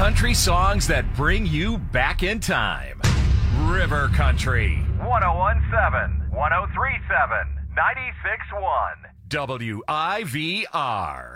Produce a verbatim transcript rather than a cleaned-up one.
country songs that bring you back in time. River Country. one oh one point seven, one oh three point seven, ninety-six point one. W I V R.